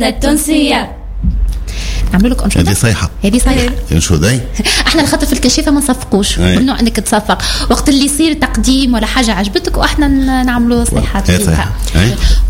التونسية. نعمل لك أنشطة. هذه صيحة. شو ذي؟ احنا الخطر في الكشافة ما نصفقوش، ممنوع انك تصفق وقت اللي يصير تقديم ولا حاجة عجبتك، واحنا نعملوا صيحات فيها.